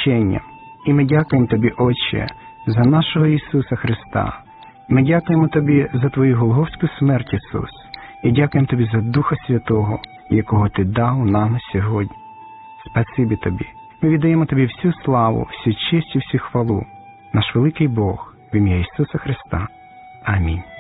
прощенням. І ми дякуємо Тобі, Отче, за нашого Ісуса Христа. Ми дякуємо Тобі за Твою Голгофську смерть, Ісус, і дякуємо Тобі за Духа Святого, якого Ти дав нам сьогодні. Спасибі Тобі. Ми віддаємо Тобі всю славу, всю честь і всю хвалу. Наш великий Бог, в ім'я Ісуса Христа. Амінь.